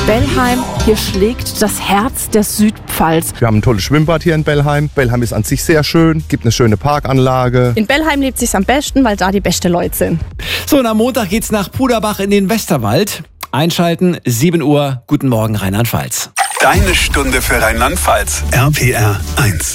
Bellheim, hier schlägt das Herz der Südpfalz. Wir haben ein tolles Schwimmbad hier in Bellheim. Bellheim ist an sich sehr schön, gibt eine schöne Parkanlage. In Bellheim lebt sich's am besten, weil da die beste Leute sind. So, und am Montag geht's nach Puderbach in den Westerwald. Einschalten, 7 Uhr. Guten Morgen, Rheinland-Pfalz. Deine Stunde für Rheinland-Pfalz. RPR 1.